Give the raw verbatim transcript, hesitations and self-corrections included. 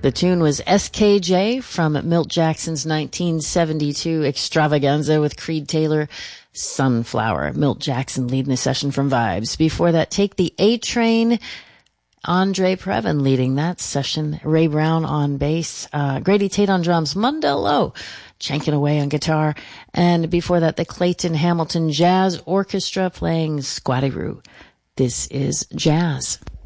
The tune was S K J from Milt Jackson's nineteen seventy-two Extravaganza with Creed Taylor, Sunflower. Milt Jackson leading the session from Vibes. Before that, Take the A Train, Andre Previn leading that session. Ray Brown on bass, uh, Grady Tate on drums, Mundell Lowe chanking away on guitar. And before that, the Clayton Hamilton Jazz Orchestra playing Squatty Roo. This is Jazz.